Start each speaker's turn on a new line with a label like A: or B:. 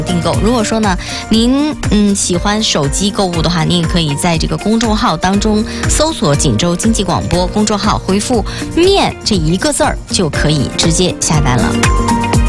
A: 订购。如果说呢，您喜欢手机购物的话，您也可以在这个公众号当中搜索锦州经济广播公众号，回复"面"这一个字儿，就可以直接下单了。